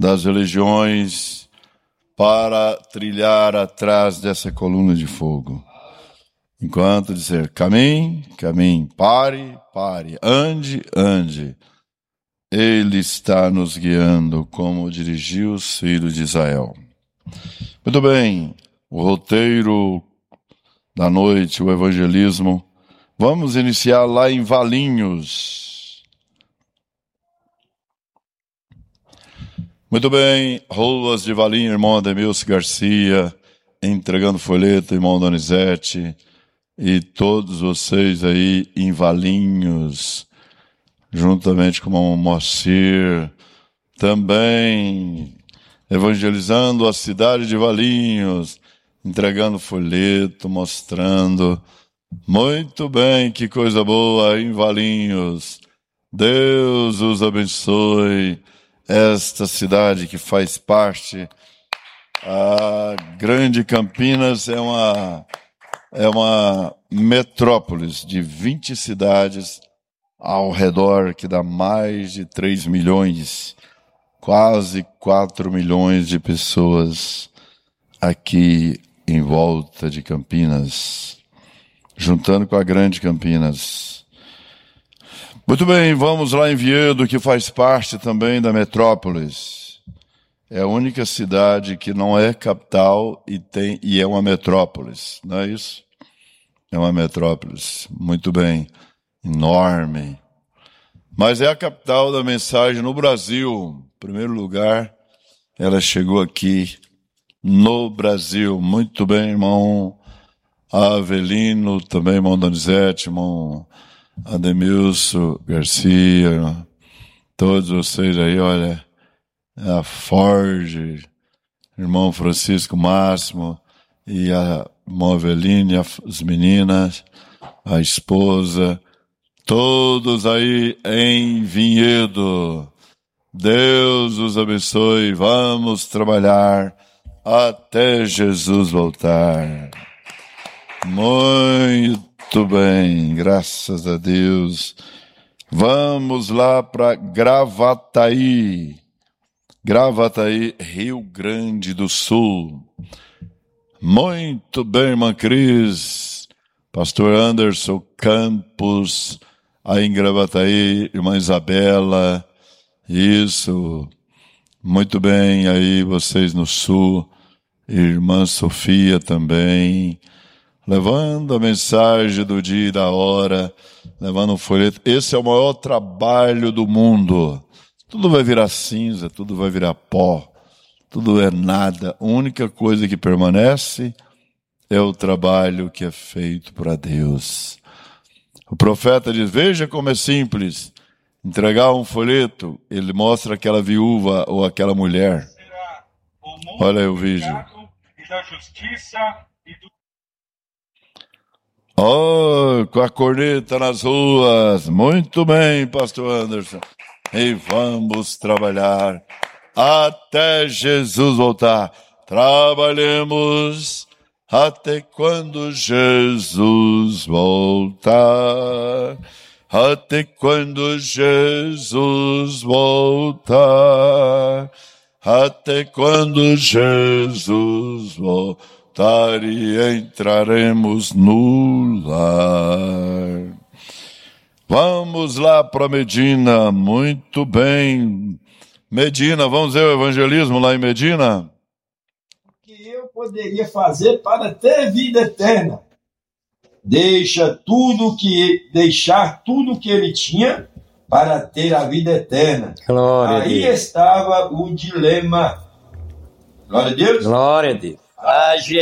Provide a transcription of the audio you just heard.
das religiões para trilhar atrás dessa coluna de fogo. Enquanto dizer caminhe, caminhe, pare, pare, ande, ande. Ele está nos guiando como dirigiu os filhos de Israel. Muito bem, o roteiro da noite, o evangelismo. Vamos iniciar lá em Valinhos. Muito bem, Ruas de Valinhos, irmão Ademilson Garcia, entregando folheto, irmão Donizete, e todos vocês aí em Valinhos, juntamente com o irmão Moacir, também evangelizando a cidade de Valinhos, entregando folheto, mostrando. Muito bem, que coisa boa em Valinhos. Deus os abençoe. Esta cidade que faz parte, a Grande Campinas é uma metrópolis de 20 cidades ao redor, que dá mais de 3 milhões, quase 4 milhões de pessoas aqui em volta de Campinas, juntando com a Grande Campinas. Muito bem, vamos lá em Viedo, que faz parte também da metrópolis. É a única cidade que não é capital e é uma metrópolis, não é isso? É uma metrópolis, muito bem, enorme. Mas é a capital da mensagem no Brasil. Em primeiro lugar, ela chegou aqui no Brasil. Muito bem, irmão Avelino, também irmão Donizete, irmão Ademilson Garcia, todos vocês aí, olha, a Ford, irmão Francisco Máximo, e a irmã Avelino, as meninas, a esposa, todos aí em Vinhedo. Deus os abençoe, vamos trabalhar até Jesus voltar. Muito bem, graças a Deus. Vamos lá para Gravataí. Gravataí, Rio Grande do Sul. Muito bem, irmã Cris. Pastor Anderson Campos, aí em Gravataí, irmã Isabela. Isso. Muito bem, aí vocês no Sul. Irmã Sofia também. Levando a mensagem do dia e da hora, levando um folheto. Esse é o maior trabalho do mundo. Tudo vai virar cinza, tudo vai virar pó, tudo é nada. A única coisa que permanece é o trabalho que é feito para Deus. O profeta diz, veja como é simples. Entregar um folheto, ele mostra aquela viúva ou aquela mulher. Olha aí o vídeo. E da justiça e do... Oh, com a corneta nas ruas. Muito bem, pastor Anderson. E vamos trabalhar até Jesus voltar. Trabalhemos até quando Jesus voltar. Até quando Jesus voltar. Até quando Jesus voltar. E entraremos no lar. Vamos lá para Medina, muito bem. Medina, vamos ver o evangelismo lá em Medina? O que eu poderia fazer para ter vida eterna? Deixar tudo que ele tinha para ter a vida eterna. Glória a Deus. Aí estava o dilema. Glória a Deus. Glória a Deus. A gente